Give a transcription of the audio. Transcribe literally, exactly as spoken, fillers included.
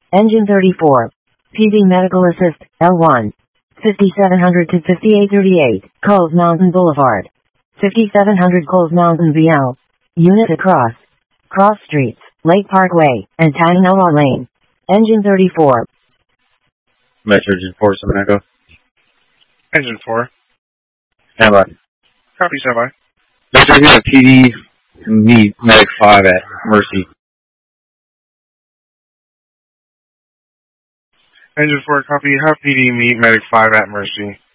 Engine thirty-four. P D Medical Assist, L one. fifty-seven hundred to fifty-eight thirty-eight, Coles Mountain Boulevard. fifty-seven hundred Coles Mountain V L. Unit across. Cross Streets, Lake Parkway, and Tananoa Lane. Engine thirty-four. Metro Engine four, seven Echo. Engine four. Standby. Copy, standby. Metro, we have P D meet Medic five at Mercy. Engine four, copy. Have P D meet Medic five at Mercy.